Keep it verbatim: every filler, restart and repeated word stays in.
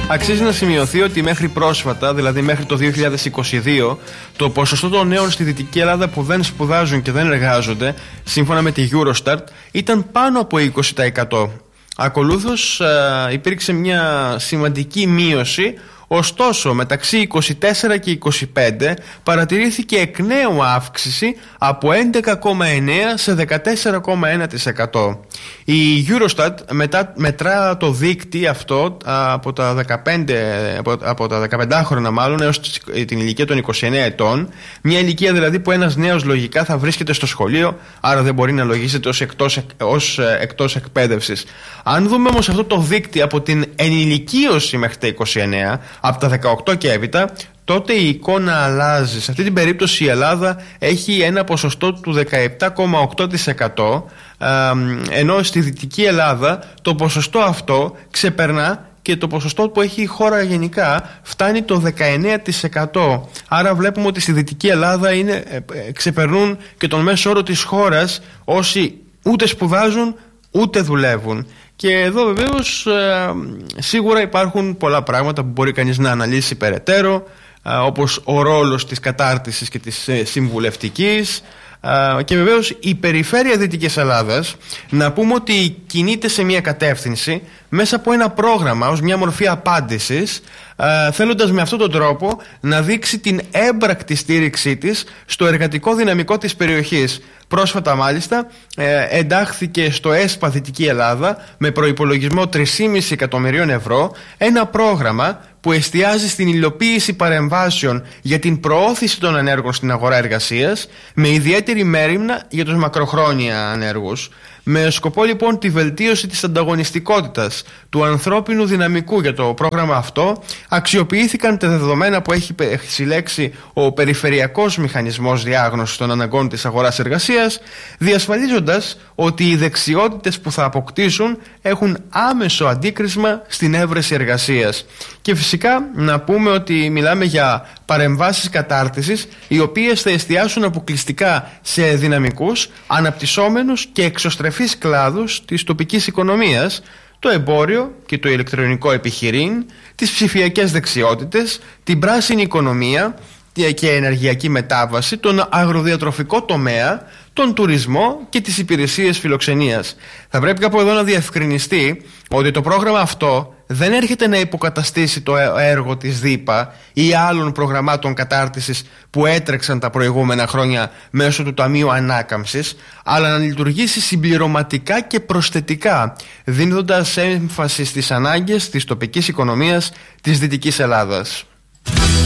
Αξίζει να σημειωθεί ότι μέχρι πρόσφατα, δηλαδή μέχρι το δύο χιλιάδες είκοσι δύο, το ποσοστό των νέων στη Δυτική Ελλάδα που δεν σπουδάζουν και δεν εργάζονται, σύμφωνα με τη Eurostat, ήταν πάνω από είκοσι τοις εκατό. Ακολούθως ε, υπήρξε μια σημαντική μείωση. Ωστόσο, μεταξύ είκοσι τέσσερα και είκοσι πέντε παρατηρήθηκε εκ νέου αύξηση από έντεκα κόμμα εννέα σε δεκατέσσερα κόμμα ένα τοις εκατό. Η Eurostat μετά, μετρά το δείκτη αυτό από τα, δεκαπέντε, από, από τα δεκαπεντάχρονα μάλλον έως την ηλικία των είκοσι εννέα ετών, μια ηλικία δηλαδή που ένας νέος λογικά θα βρίσκεται στο σχολείο, άρα δεν μπορεί να λογίζεται ως εκτός, ως εκτός εκπαίδευσης. Αν δούμε όμως αυτό το δείκτη από την ενηλικίωση μέχρι τα είκοσι εννέα, από τα δεκαοκτώ και έπειτα, τότε η εικόνα αλλάζει. Σε αυτή την περίπτωση η Ελλάδα έχει ένα ποσοστό του δεκαεπτά κόμμα οκτώ τοις εκατό, ενώ στη Δυτική Ελλάδα το ποσοστό αυτό ξεπερνά και το ποσοστό που έχει η χώρα γενικά φτάνει το δεκαεννέα τοις εκατό. Άρα βλέπουμε ότι στη Δυτική Ελλάδα είναι, ξεπερνούν και τον μέσο όρο της χώρας όσοι ούτε σπουδάζουν ούτε δουλεύουν. Και εδώ βεβαίως ε, σίγουρα υπάρχουν πολλά πράγματα που μπορεί κανείς να αναλύσει περαιτέρω, ε, όπως ο ρόλος της κατάρτισης και της ε, συμβουλευτικής, ε, και βεβαίως η περιφέρεια Δυτικής Ελλάδας, να πούμε ότι κινείται σε μια κατεύθυνση μέσα από ένα πρόγραμμα ως μια μορφή απάντησης, ε, θέλοντας με αυτόν τον τρόπο να δείξει την έμπρακτη στήριξή της στο εργατικό δυναμικό της περιοχής. Πρόσφατα μάλιστα ε, εντάχθηκε στο ΕΣΠΑ Δυτική Ελλάδα με προϋπολογισμό τρία κόμμα πέντε εκατομμυρίων ευρώ ένα πρόγραμμα που εστιάζει στην υλοποίηση παρεμβάσεων για την προώθηση των ανέργων στην αγορά εργασίας, με ιδιαίτερη μέριμνα για τους μακροχρόνια ανέργους. Με σκοπό λοιπόν τη βελτίωση της ανταγωνιστικότητας του ανθρώπινου δυναμικού για το πρόγραμμα αυτό, αξιοποιήθηκαν τα δεδομένα που έχει συλλέξει ο Περιφερειακός Μηχανισμός Διάγνωσης των Αναγκών της Αγοράς Εργασίας, διασφαλίζοντας ότι οι δεξιότητες που θα αποκτήσουν έχουν άμεσο αντίκρισμα στην έβρεση εργασίας. Και φυσικά να πούμε ότι μιλάμε για παρεμβάσεις κατάρτισης, οι οποίες θα εστιάσουν αποκλειστικά σε δυναμικούς, αναπτυσσόμενους και εξωστρεφείς κλάδους της τοπικής οικονομίας, το εμπόριο και το ηλεκτρονικό επιχειρήν, τις ψηφιακές δεξιότητες, την πράσινη οικονομία και ενεργειακή μετάβαση, τον αγροδιατροφικό τομέα, τον τουρισμό και τις υπηρεσίες φιλοξενίας. Θα πρέπει κάπου εδώ να διευκρινιστεί ότι το πρόγραμμα αυτό δεν έρχεται να υποκαταστήσει το έργο της ΔΥΠΑ ή άλλων προγραμμάτων κατάρτισης που έτρεξαν τα προηγούμενα χρόνια μέσω του Ταμείου Ανάκαμψης, αλλά να λειτουργήσει συμπληρωματικά και προσθετικά, δίνοντας έμφαση στις ανάγκες της τοπικής οικονομίας της Δυτικής Ελλάδας.